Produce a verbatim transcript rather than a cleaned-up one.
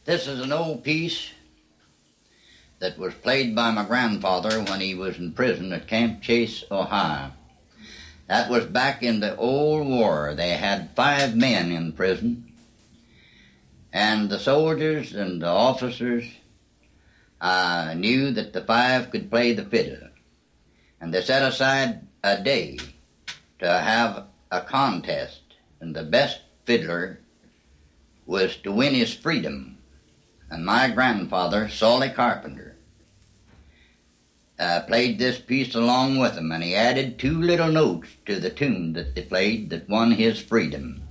This is an old piece that was played by my grandfather when he was in prison at Camp Chase, Ohio. That was back in the old war. They had five men in prison, and the soldiers and the officers uh, knew that the five could play the fiddle, and they set aside a day to have a contest, and the best fiddler was to win his freedom. And my grandfather, Solly Carpenter, uh, played this piece along with him, and he added two little notes to the tune that they played that won his freedom.